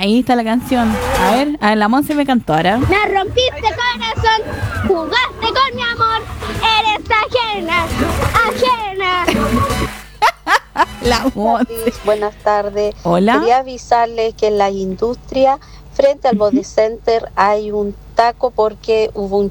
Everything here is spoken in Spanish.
ahí está la canción. A ver, la Monse me cantó ahora. Me rompiste corazón, jugaste con mi amor, eres ajena. La Monse. Buenas tardes. Hola. Quería avisarles que en la industria, frente al Body Center, hay un taco porque hubo un